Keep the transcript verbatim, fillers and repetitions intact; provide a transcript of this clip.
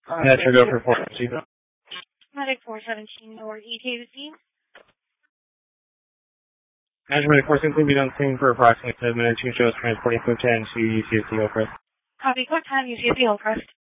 Metro go for four seventeen. Medic four seventeen North E T C. Measurement four seventeen be on scene for approximately seven minutes. Two shows transporting food ten to U C S C Hillcrest. Copy. What time U C S C Hillcrest?